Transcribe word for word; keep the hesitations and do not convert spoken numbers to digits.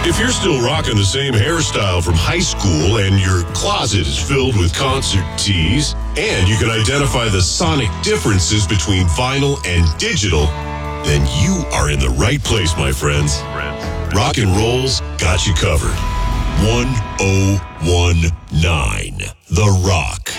If you're still rocking the same hairstyle from high school and your closet is filled with concert tees, and you can identify the sonic differences between vinyl and digital, then you are in the right place, my friends. Rock and Roll's got you covered. one oh one nine The Rock.